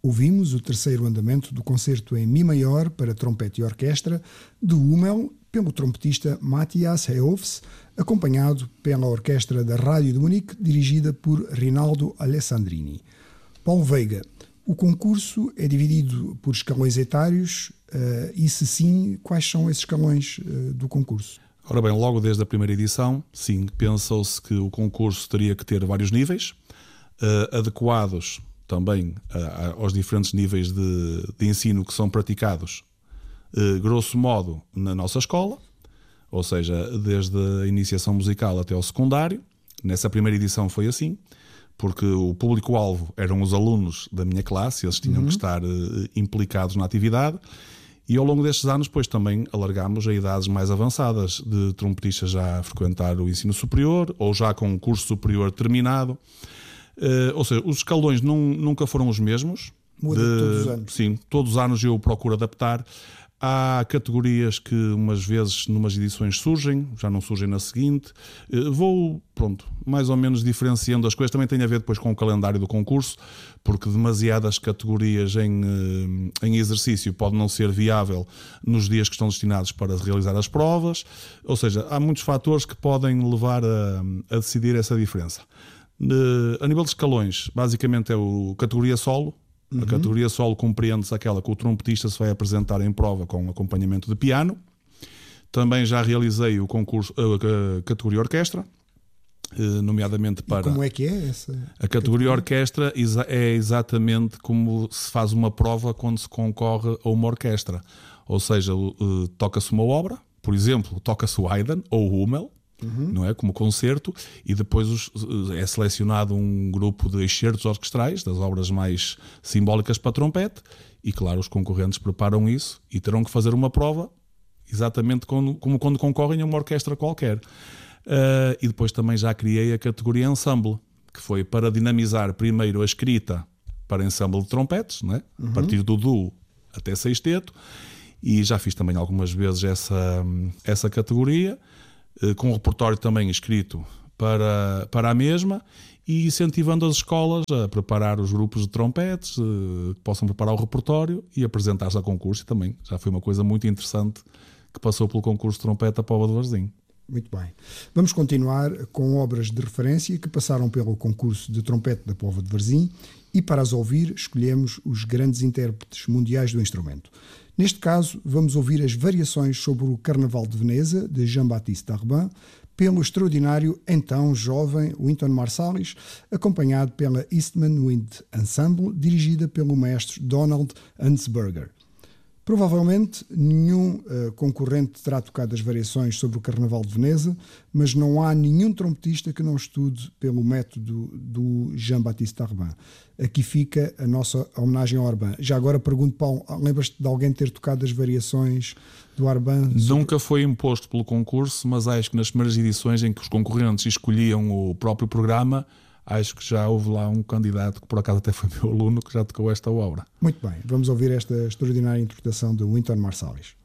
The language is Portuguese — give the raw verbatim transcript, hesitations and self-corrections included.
Ouvimos o terceiro andamento do concerto em Mi maior para trompete e orquestra de Hummel pelo trompetista Matthias Heufs, acompanhado pela orquestra da Rádio de Munique, dirigida por Rinaldo Alessandrini. Paulo Veiga, o concurso é dividido por escalões etários uh, e, se sim, quais são esses escalões uh, do concurso? Ora bem, logo desde a primeira edição, sim, pensou-se que o concurso teria que ter vários níveis, uh, adequados também uh, aos diferentes níveis de, de ensino que são praticados, uh, grosso modo, na nossa escola, ou seja, desde a iniciação musical até ao secundário. Nessa primeira edição foi assim, porque o público-alvo eram os alunos da minha classe, eles tinham uhum. que estar uh, implicados na atividade, e ao longo destes anos depois também alargámos a idades mais avançadas, de trompetistas já a frequentar o ensino superior, ou já com um curso superior terminado. Uh, ou seja, os escalões não, nunca foram os mesmos. Muda de, todos os anos. Sim, todos os anos eu procuro adaptar. Há categorias que umas vezes numas edições surgem, já não surgem na seguinte. Uh, vou, pronto, mais ou menos diferenciando as coisas. Também tem a ver depois com o calendário do concurso, porque demasiadas categorias em, uh, em exercício pode não ser viável nos dias que estão destinados para realizar as provas. Ou seja, há muitos fatores que podem levar a, a decidir essa diferença. Uh, a nível de escalões, basicamente é o categoria solo. Uhum. A categoria solo compreende-se aquela que o trompetista se vai apresentar em prova com acompanhamento de piano. Também já realizei o concurso, a, a categoria orquestra, uh, nomeadamente para... E como é que é essa? A categoria, categoria orquestra é exatamente como se faz uma prova quando se concorre a uma orquestra. Ou seja, uh, toca-se uma obra, por exemplo, toca-se o Haydn ou o Hummel, Uhum. não é? Como concerto, e depois os, é selecionado um grupo de excertos orquestrais das obras mais simbólicas para trompete, e claro, os concorrentes preparam isso e terão que fazer uma prova exatamente como, como quando concorrem a uma orquestra qualquer. Uh, e depois também já criei a categoria ensemble, que foi para dinamizar primeiro a escrita para ensemble de trompetes, não é? Uhum. A partir do duo até sexteto, e já fiz também algumas vezes essa, essa categoria, com um repertório também escrito para, para a mesma, e incentivando as escolas a preparar os grupos de trompetes, que possam preparar o repertório e apresentar-se a concurso. E também já foi uma coisa muito interessante que passou pelo concurso de trompete da Póvoa de Varzim. Muito bem. Vamos continuar com obras de referência que passaram pelo concurso de trompete da Póvoa de Varzim, e para as ouvir escolhemos os grandes intérpretes mundiais do instrumento. Neste caso, vamos ouvir as variações sobre o Carnaval de Veneza, de Jean-Baptiste Arbin, pelo extraordinário, então jovem, Wynton Marsalis, acompanhado pela Eastman Wind Ensemble, dirigida pelo maestro Donald Ansberger. Provavelmente nenhum uh, concorrente terá tocado as variações sobre o Carnaval de Veneza, mas não há nenhum trompetista que não estude pelo método do Jean-Baptiste Arbin. Aqui fica a nossa homenagem ao Arbin. Já agora pergunto, Paulo, lembras-te de alguém ter tocado as variações do Arbin? Nunca foi imposto pelo concurso, mas acho que nas primeiras edições em que os concorrentes escolhiam o próprio programa, acho que já houve lá um candidato que por acaso até foi meu aluno que já tocou esta obra. Muito bem, vamos ouvir esta extraordinária interpretação de Wynton Marsalis.